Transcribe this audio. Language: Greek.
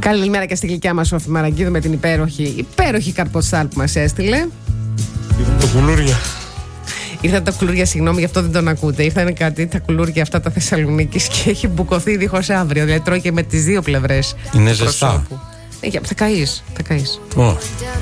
Καλημέρα και στη γλυκιά μας Σόφη Μαραγκίδου με την υπέροχη καρποστάλ που μας έστειλε. Ήρθαν τα κουλούρια. Ήρθαν τα κουλούρια, συγγνώμη, γι' αυτό δεν τον ακούτε. Ήρθαν κάτι τα κουλούρια αυτά τα Θεσσαλονίκης και έχει μπουκωθεί δίχως αύριο. Δηλαδή τρώει και με τις δύο πλευρές. Είναι ζεστά. Θα καείς. Oh.